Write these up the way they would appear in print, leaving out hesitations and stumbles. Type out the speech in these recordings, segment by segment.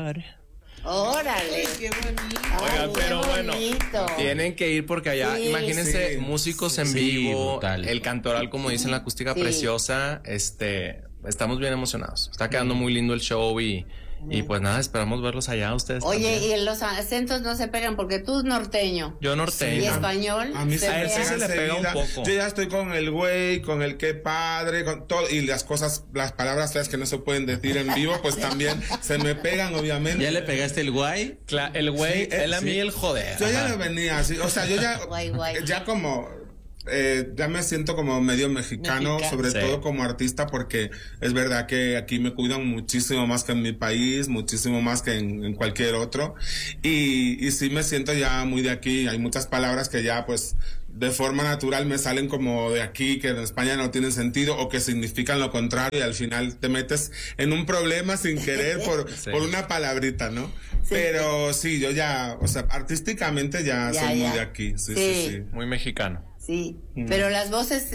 amor. Órale. Qué bonito. Oigan, pero bueno, tienen que ir porque allá, Sí, imagínense, sí, músicos en sí, vivo, brutal. el cantoral, como dicen, la acústica preciosa, estamos bien emocionados. Está quedando muy lindo el show y pues nada, esperamos verlos allá ustedes. Oye, también. y los acentos no se pegan porque tú es norteño. Yo norteño. Y español. A mí A él sí se le pega un poco. Yo ya estoy con el güey, con el qué padre, con todo, y las palabras feas que no se pueden decir en vivo, pues también se me pegan, obviamente. ¿Ya le pegaste el guay? El güey, Sí, él a mí sí. el joder. Yo ya Ajá. lo venía así, o sea, yo ya, Guay. ya como, ya me siento como medio mexicano, sobre Sí. todo como artista, porque es verdad que aquí me cuidan muchísimo más que en mi país, muchísimo más que en cualquier otro, y sí me siento ya muy de aquí. Hay muchas palabras que ya pues de forma natural me salen como de aquí, que en España no tienen sentido o que significan lo contrario, y al final te metes en un problema sin querer Sí. por una palabrita, ¿no? Pero sí, yo ya, o sea, artísticamente ya soy muy de aquí, sí. Muy mexicano. Sí, pero las voces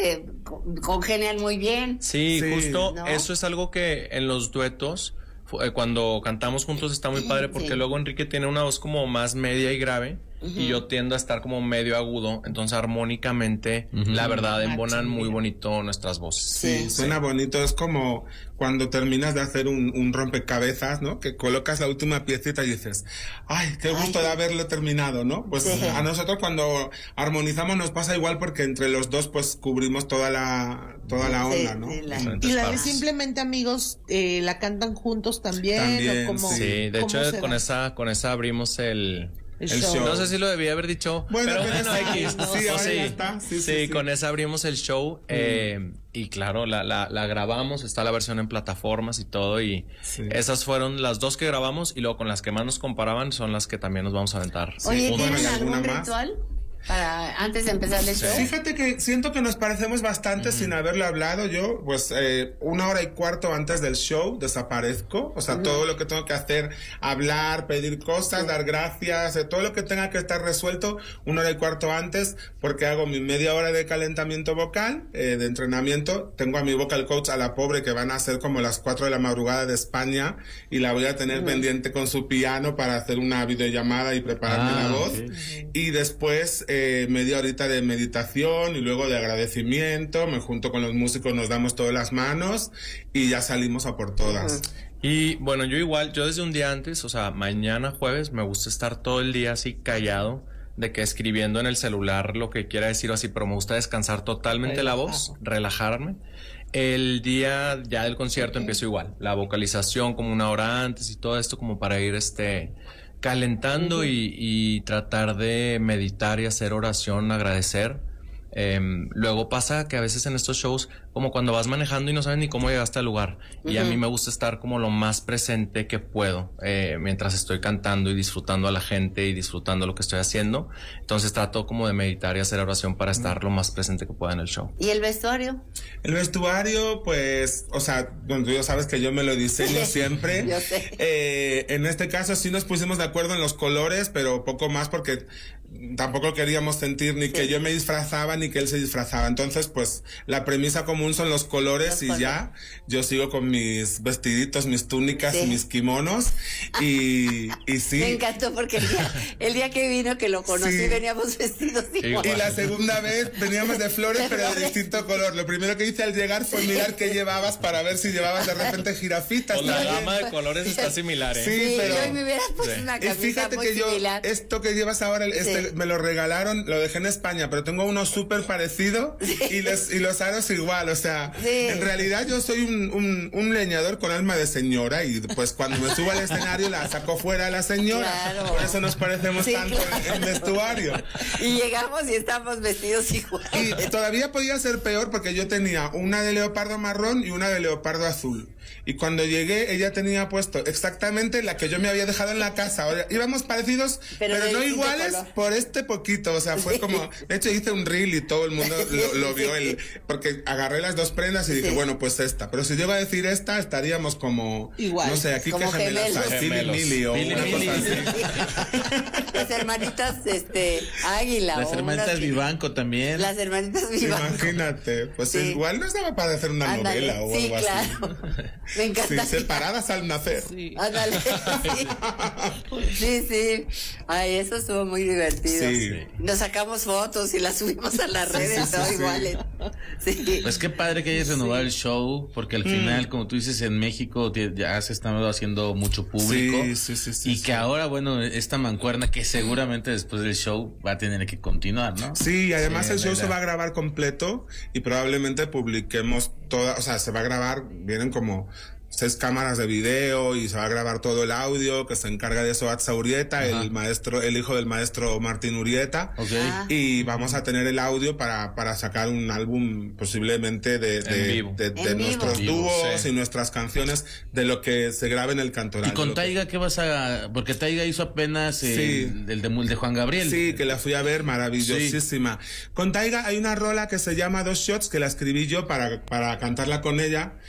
congenian muy bien. Sí, Sí. justo ¿No? eso es algo que en los duetos, cuando cantamos juntos está muy padre porque Sí. luego Enrique tiene una voz como más media y grave y yo tiendo a estar como medio agudo, entonces armónicamente la verdad embonan muy bonito nuestras voces. Sí, suena bonito. Es como cuando terminas de hacer un rompecabezas, ¿no? Que colocas la última piecita y dices, ay, qué gusto de haberlo terminado, ¿no? Pues Sí. a nosotros cuando armonizamos nos pasa igual porque entre los dos pues cubrimos toda la onda, ¿no? Sí, Y la de Simplemente Amigos, la cantan juntos también. También, ¿o cómo, Sí, de cómo hecho se con da? esa abrimos el show. No sé si lo debía haber dicho, Bueno, pero pero bueno, sí, X. sí, ahora Sí, ya está. Sí. con esa abrimos el show y claro, la grabamos, está la versión en plataformas y todo y esas fueron las dos que grabamos y luego con las que más nos comparaban son las que también nos vamos a aventar. Oye, Bueno, ¿tienen ¿y algún alguna más? ritual para antes de empezar el show? Fíjate que siento que nos parecemos bastante sin haberlo hablado. Yo, pues, 1:15 antes del show desaparezco. O sea, todo lo que tengo que hacer, hablar, pedir cosas, dar gracias, todo lo que tenga que estar resuelto 1:15 antes, porque hago mi media hora de calentamiento vocal, de entrenamiento. Tengo a mi vocal coach, a la pobre, que van a ser como las 4 de la madrugada de España, y la voy a tener pendiente con su piano para hacer una videollamada y prepararme la voz. Y después, media horita de meditación y luego de agradecimiento, me junto con los músicos, nos damos todas las manos y ya salimos a por todas. Y bueno, yo desde un día antes, o sea, mañana jueves, me gusta estar todo el día así callado, de que escribiendo en el celular lo que quiera decir o así, pero me gusta descansar totalmente la voz, relajarme. El día ya del concierto empiezo igual, la vocalización como una hora antes y todo esto como para ir calentando y tratar de meditar y hacer oración, agradecer. Luego pasa que a veces en estos shows, como cuando vas manejando y no sabes ni cómo llegaste al lugar, y a mí me gusta estar como lo más presente que puedo mientras estoy cantando y disfrutando a la gente y disfrutando lo que estoy haciendo. Entonces trato como de meditar y hacer oración para estar lo más presente que pueda en el show. ¿Y el vestuario? El vestuario, pues, o sea, bueno, tú ya sabes que yo me lo diseño siempre. Yo sé. En este caso sí nos pusimos de acuerdo en los colores, pero poco más porque tampoco queríamos sentir ni que yo me disfrazaba ni que él se disfrazaba. Entonces, pues, la premisa común son los colores y ya. Yo sigo con mis vestiditos, mis túnicas y mis kimonos. Y sí. Me encantó porque el día que vino, que lo conocí, veníamos vestidos igual. Y la segunda vez veníamos de flores, pero de distinto color. Lo primero que hice al llegar fue mirar qué llevabas para ver si llevabas de repente jirafitas. Pues la gama de colores está similar, ¿eh? Sí, pero yo me hubiera puesto una y camisa fíjate muy que yo, similar. esto que llevas ahora, me lo regalaron, lo dejé en España, pero tengo uno súper parecido y los aros igual. O sea, en realidad yo soy un leñador con alma de señora y pues cuando me subo al escenario la saco fuera a la señora. Claro. Por eso nos parecemos tanto en vestuario. Y llegamos y estamos vestidos igual. Y todavía podía ser peor porque yo tenía una de leopardo marrón y una de leopardo azul. Y cuando llegué, ella tenía puesto exactamente la que yo me había dejado en la casa. Ahora, íbamos parecidos, pero no iguales por poquito. O sea, fue como, de hecho hice un reel y todo el mundo lo vio, porque agarré las dos prendas y dije, bueno, pues esta. Pero si yo iba a decir esta, estaríamos como, igual, no sé, aquí como que gemelas hay, Pili Mili o una cosa así. Las hermanitas, Águila. Las hermanitas Vivanco también. Las hermanitas Vivanco. Imagínate, pues igual no estaba para hacer una novela o algo así. Me encanta. Sí, separadas al nacer. Sí. Ándale, sí. Ay, eso estuvo muy divertido. Sí. Nos sacamos fotos y las subimos a las redes, todo iguales. Sí. Pues qué padre que hayas renovado el show, porque al final, como tú dices, en México ya se está haciendo mucho público. Sí, y que ahora, bueno, esta mancuerna que seguramente después del show va a tener que continuar, ¿no? Sí, además Sí, el show verdad. se va a grabar completo y probablemente publiquemos toda, o sea, se va a grabar, vienen como 6 cámaras de video y se va a grabar todo el audio, que se encarga de eso Atza Urieta, Ajá. el hijo del maestro Martín Urieta. Ok. Ah. Y vamos a tener el audio para sacar un álbum posiblemente de En vivo. En nuestros vivo. dúos Sí. y nuestras canciones, de lo que se grabe en el Cantoral. Y con de lo que- Taiga, ¿qué vas a...? Porque Taiga hizo apenas Sí. el de Juan Gabriel. Sí, que la fui a ver, maravillosísima. Con Taiga hay una rola que se llama Dos Shots, que la escribí yo para cantarla con ella.